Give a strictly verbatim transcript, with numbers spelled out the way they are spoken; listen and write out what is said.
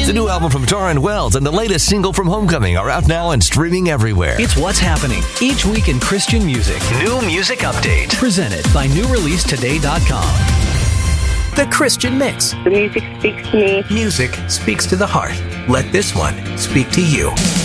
The new album from Taryn Wells and the latest single from Homecoming are out now and streaming everywhere. It's what's happening each week in Christian music. New Music Update. Presented by new release today dot com. The Christian Mix. The music speaks to me. Music speaks to the heart. Let this one speak to you.